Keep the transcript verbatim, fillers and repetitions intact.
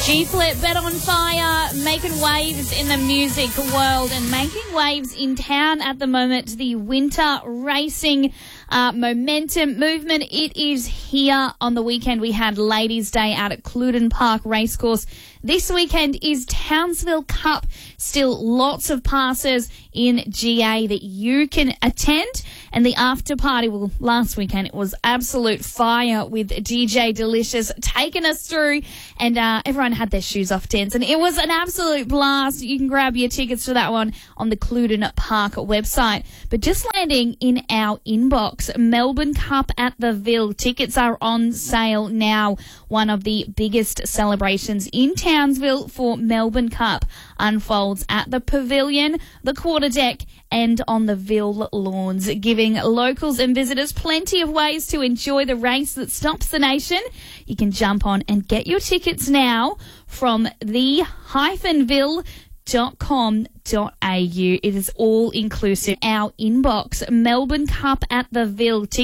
G-Flip, Bet on Fire, making waves in the music world and making waves in town at the moment. The winter racing uh, momentum movement, it is here. On the weekend, we had Ladies' Day out at Cluden Park Racecourse. This weekend is Townsville Cup. Still lots of passes in G A that you can attend. And the after party, well, last weekend it was absolute fire with D J Delicious taking us through, and uh, everyone had their shoes off dancing. It was an absolute blast. You can grab your tickets for that one on the Cluden Park website. But just landing in our inbox, Melbourne Cup at the Ville. Tickets are on sale now. One of the biggest celebrations in Townsville for Melbourne Cup unfolds at the Pavilion, the Quarter Deck, and on the Ville lawns, giving locals and visitors plenty of ways to enjoy the race that stops the nation. You can jump on and get your tickets now from the ville dot com dot a u. It is all inclusive. Our inbox, Melbourne Cup at the Ville.